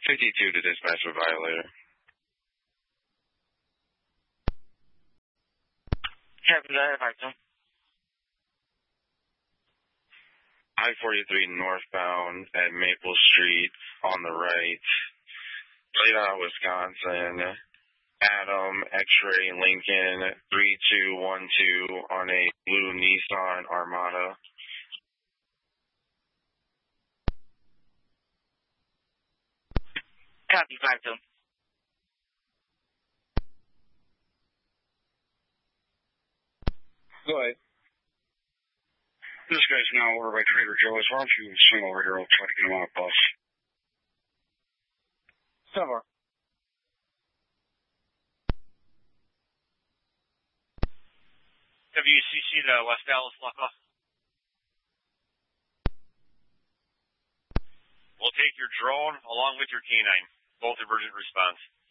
52 to dispatch a violator. Captain, I have item. I-43 northbound at Maple Street on the right. Plate out Wisconsin. Adam X-Ray Lincoln 3212 on a blue Nissan Armada. Copy, 5-2. Go ahead. This guy's now over by Trader Joe's. Why don't you swing over here? I'll try to get him on a bus. Somewhere. WCC to West Dallas, Lockoff. We'll take your drone along with your canine. Both emergent response.